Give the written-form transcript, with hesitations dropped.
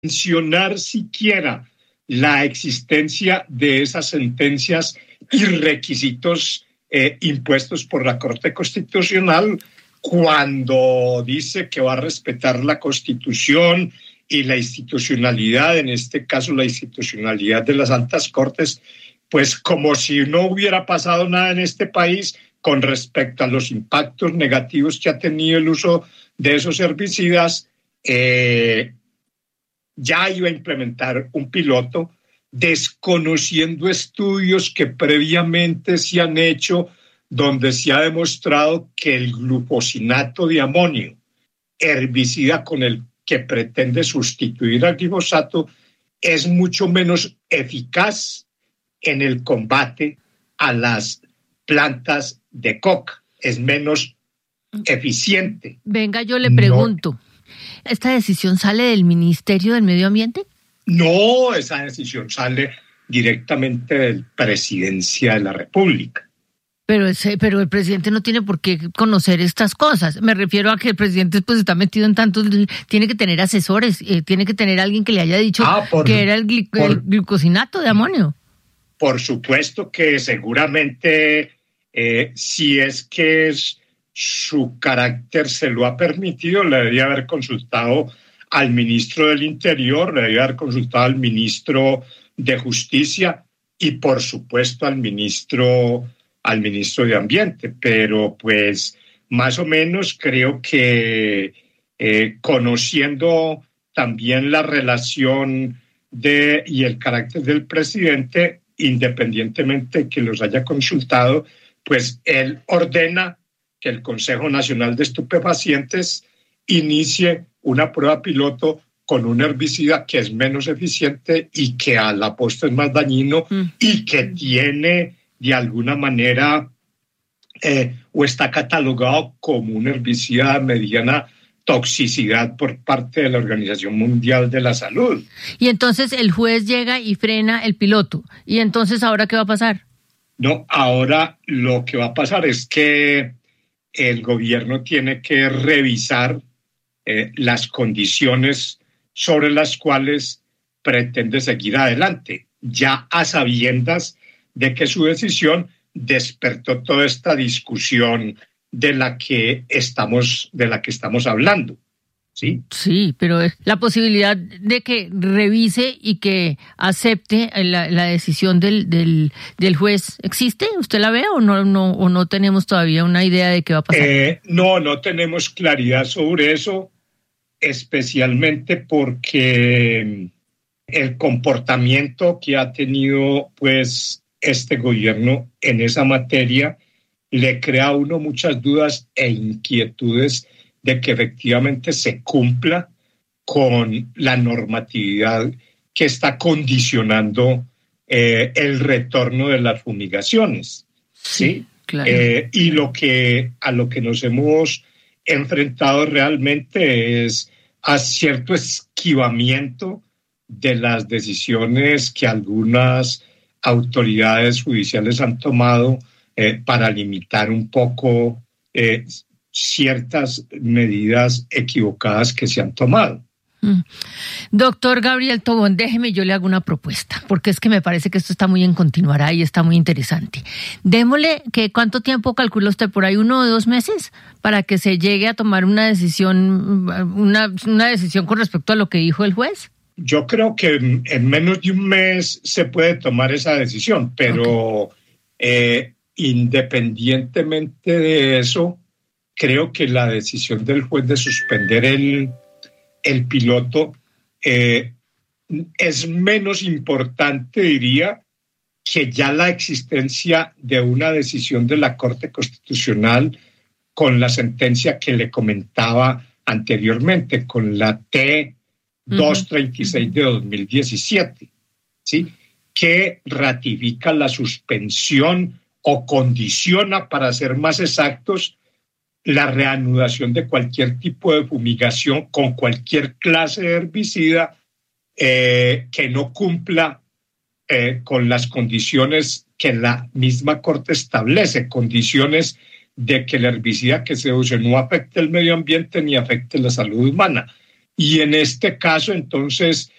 mencionar siquiera la existencia de esas sentencias y requisitos impuestos por la Corte Constitucional cuando dice que va a respetar la Constitución y la institucionalidad, en este caso la institucionalidad de las altas cortes, pues como si no hubiera pasado nada en este país con respecto a los impactos negativos que ha tenido el uso de esos herbicidas. Ya iba a implementar un piloto desconociendo estudios que previamente se han hecho donde se ha demostrado que el glufosinato de amonio, herbicida con el que pretende sustituir al glifosato, es mucho menos eficaz en el combate a las plantas de coca, es menos eficiente. Venga, yo le pregunto, ¿esta decisión sale del Ministerio del Medio Ambiente? No, esa decisión sale directamente de la Presidencia de la República. Pero el presidente no tiene por qué conocer estas cosas. Me refiero a que el presidente pues está metido en tantos, tiene que tener asesores, tiene que tener alguien que le haya dicho que era el glucosinato de amonio. Por supuesto que seguramente si es que su carácter se lo ha permitido, le debería haber consultado al ministro del Interior, le debería haber consultado al ministro de Justicia y por supuesto al ministro de Ambiente, pero pues más o menos creo que conociendo también la relación y el carácter del presidente, independientemente que los haya consultado, pues él ordena que el Consejo Nacional de Estupefacientes inicie una prueba piloto con un herbicida que es menos eficiente y que a la postre es más dañino y que tiene de alguna manera o está catalogado como un herbicida de mediana toxicidad por parte de la Organización Mundial de la Salud. Y entonces el juez llega y frena el piloto. ¿Y entonces ahora qué va a pasar? No, ahora lo que va a pasar es que el gobierno tiene que revisar las condiciones sobre las cuales pretende seguir adelante, ya a sabiendas de que su decisión despertó toda esta discusión de la que estamos hablando. ¿Sí? Sí, pero la posibilidad de que revise y que acepte la decisión del juez, ¿existe? ¿Usted la ve o no tenemos todavía una idea de qué va a pasar? No tenemos claridad sobre eso, especialmente porque el comportamiento que ha tenido pues este gobierno en esa materia le crea a uno muchas dudas e inquietudes de que efectivamente se cumpla con la normatividad que está condicionando el retorno de las fumigaciones. ¿Sí? Claro. Y a lo que nos hemos enfrentado realmente es a cierto esquivamiento de las decisiones que algunas autoridades judiciales han tomado para limitar un poco ciertas medidas equivocadas que se han tomado. Doctor Gabriel Tobón, déjeme, yo le hago una propuesta, porque es que me parece que esto está muy en continuará y está muy interesante. Démosle, ¿cuánto tiempo calcula usted? ¿Por ahí 1 o 2 meses? Para que se llegue a tomar una decisión con respecto a lo que dijo el juez. Yo creo que en menos de un mes se puede tomar esa decisión, pero independientemente de eso, creo que la decisión del juez de suspender el piloto es menos importante, diría, que ya la existencia de una decisión de la Corte Constitucional con la sentencia que le comentaba anteriormente, con la T-236 de 2017, ¿sí? Que ratifica la suspensión o condiciona, para ser más exactos, la reanudación de cualquier tipo de fumigación con cualquier clase de herbicida que no cumpla con las condiciones que la misma Corte establece, condiciones de que el herbicida que se use no afecte el medio ambiente ni afecte la salud humana. Y en este caso, entonces,